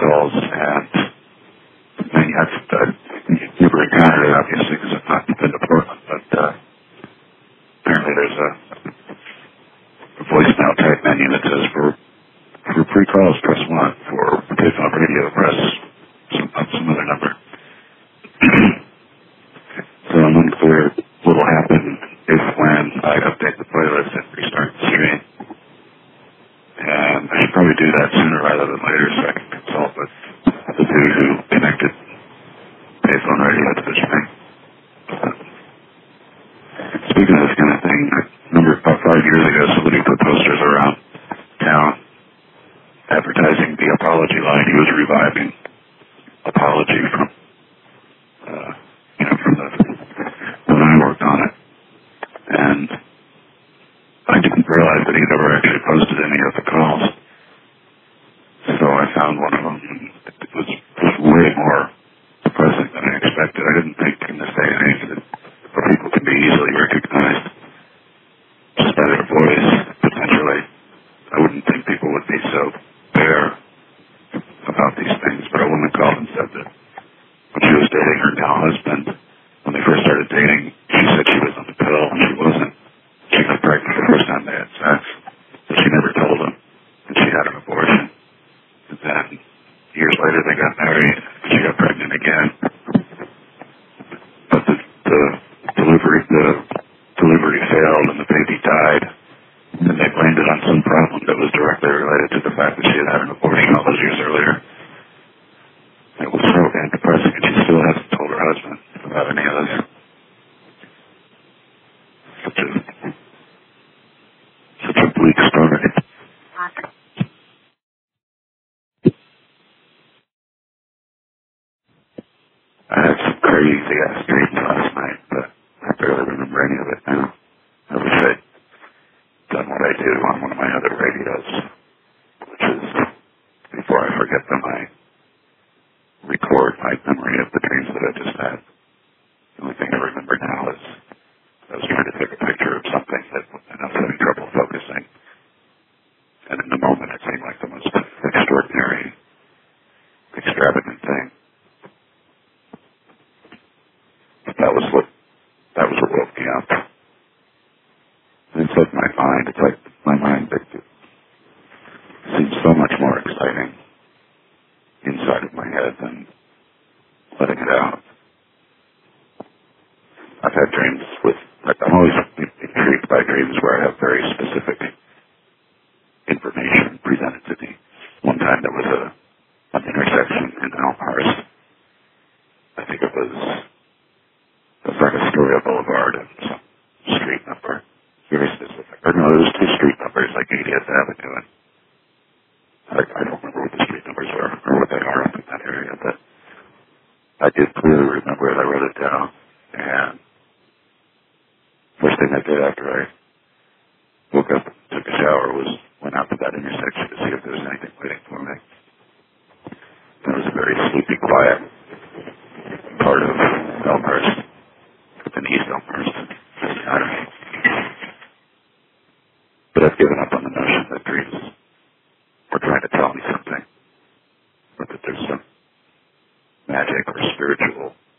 calls, and I've never encountered it, obviously, because I've not been to Portland, but apparently there's a voicemail type menu that says for pre-calls, press 1. For pickup radio, press some other number. So I'm unclear what will happen if when I update the playlist and restart the stream. And I should probably do that sooner rather than later so I can consult with the dude who connected payphone radio to the stream. Speaking of this kind of thing, I remember about 5 years ago somebody put posters around town advertising the Apology line. He was reviving Apology from when I worked on it. And I didn't realize that he'd ever actually posted any of the calls. So I found one of them, and it was way more depressing than I expected. I didn't think in this day and age that people can be easily recognized just by their voice, potentially. I wouldn't think people would be so bare about these things, but a woman called and said that when she was dating her now husband, when they first started dating, she said she was on the pill, and she wasn't. She got pregnant the first time they had sex, but she never told him, and she had an abortion. And then, years later, they got married, and she got pregnant again. But the delivery failed, and the baby died, and they blamed it on some problem that was directly related to the fact that she had had an abortion all those years earlier. It was so damn depressing, and she still hasn't told her husband about any of this. Such a bleak story. I had some crazy ass dreams last night, but I barely remember any of it now. I wish I'd done what I do on one of my other radios, which is, before I forget them, I record my memory of the dreams that I just had. The only thing I remember now is I was trying to take a picture of something that I was having trouble focusing. And in the moment, it seemed like the most extraordinary, extravagant thing. But that was what woke me up. And it's like my mind. It's like my mind that seems so much more exciting inside of my head than letting it out. I've had dreams I'm always intrigued by dreams where I have very specific information presented to me. One time there was an intersection in Elmhurst. I think it was the front of Astoria Boulevard and some street number. Very specific. Or no, there was 2 street numbers, like 80th Avenue, and I don't remember what the street numbers are or what they are up in that area, but I did clearly remember it. I wrote it down, and first thing I did after I woke up and took a shower went out to that intersection to see if there was anything waiting for me. It was a very sleepy, quiet part of Elmhurst, in East Elmhurst. I don't know. But I've given up on the notion that dreams were trying to tell me something, or that there's some magic or spiritual